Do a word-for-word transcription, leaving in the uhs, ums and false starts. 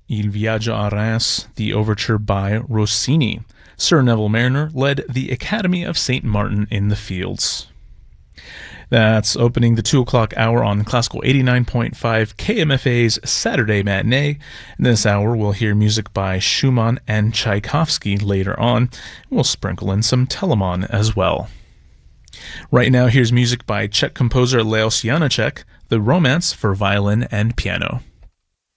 Il Viaggio a Reims, the overture by Rossini. Sir Neville Mariner led the Academy of Saint Martin in the Fields. That's opening the two o'clock hour on Classical eighty-nine point five K M F A's Saturday Matinee. In this hour, we'll hear music by Schumann and Tchaikovsky later on. We'll sprinkle in some Telemann as well. Right now, here's music by Czech composer Leos Janáček, The Romance for Violin and Piano.